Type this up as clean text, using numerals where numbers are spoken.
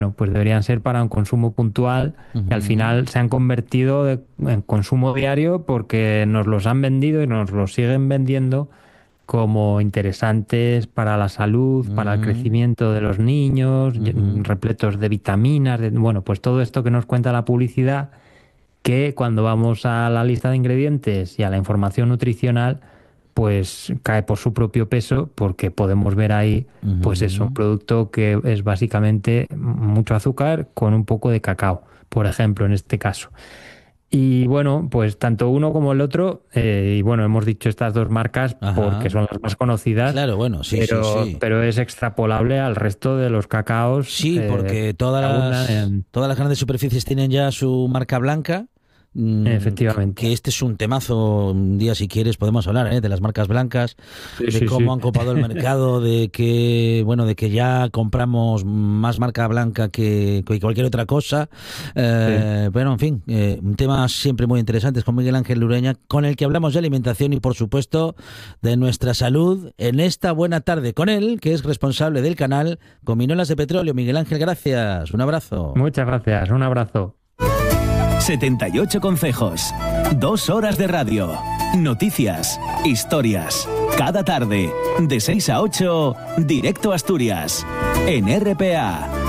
pues deberían ser para un consumo puntual y al Ujú, final se han convertido en consumo diario porque nos los han vendido y nos los siguen vendiendo como interesantes para la salud, para el ujú, crecimiento de los niños, ujú. repletos de vitaminas, bueno, pues todo esto que nos cuenta la publicidad, que cuando vamos a la lista de ingredientes y a la información nutricional, pues cae por su propio peso porque podemos ver ahí, pues eso, un Ujú. producto que es básicamente mucho azúcar con un poco de cacao, por ejemplo, en este caso. Y bueno, pues tanto uno como el otro, y bueno, hemos dicho estas dos marcas porque Ajá. son las más conocidas, Claro, bueno, sí, sí, sí. pero es extrapolable al resto de los cacaos Sí, porque que abundan en... todas las grandes superficies tienen ya su marca blanca. Que Efectivamente. este es un temazo. Un día, si quieres, podemos hablar, de las marcas blancas, Sí, de sí, cómo sí. han copado el mercado, de que, bueno, de que ya compramos más marca blanca que cualquier otra cosa. Sí. Bueno, en fin, un tema siempre muy interesante con Miguel Ángel Lureña, con el que hablamos de alimentación y, por supuesto, de nuestra salud en esta buena tarde con él, que es responsable del canal Gominolas de Petróleo. Miguel Ángel, gracias. Un abrazo. Muchas gracias. Un abrazo. 78 consejos, 2 horas de radio, noticias, historias. Cada tarde, de 6 a 8, directo a Asturias, en RPA.